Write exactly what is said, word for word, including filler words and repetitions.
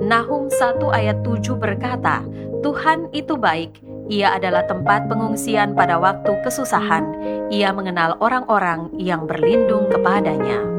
Nahum satu ayat tujuh berkata, Tuhan itu baik, Ia adalah tempat pengungsian pada waktu kesusahan. Ia mengenal orang-orang yang berlindung kepadanya.